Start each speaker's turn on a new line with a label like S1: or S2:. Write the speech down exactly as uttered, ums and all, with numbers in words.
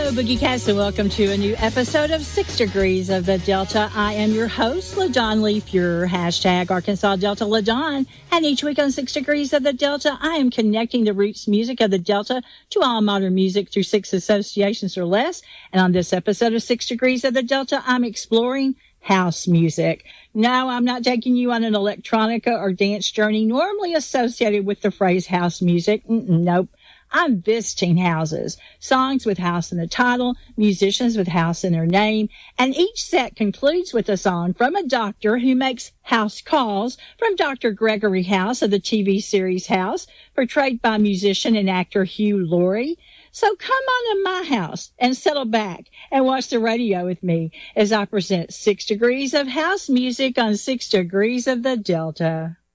S1: Boogie Cats, and welcome to a new episode of Six Degrees of the Delta. I am your host, LaDawn Leaf, your hashtag Arkansas Delta LaDawn. And each week on Six Degrees of the Delta, I am connecting the roots music of the Delta to all modern music through six associations or less. And on this episode of Six Degrees of the Delta, I'm exploring house music. No, I'm not taking you on an electronica or dance journey normally associated with the phrase house music. Mm-mm, nope. I'm visiting houses, songs with house in the title, musicians with house in their name, and each set concludes with a song from a doctor who makes house calls, from Doctor Gregory House of the T V series House, portrayed by musician and actor Hugh Laurie. So come on to my house and settle back and watch the radio with me as I present Six Degrees of House Music on Six Degrees of the Delta.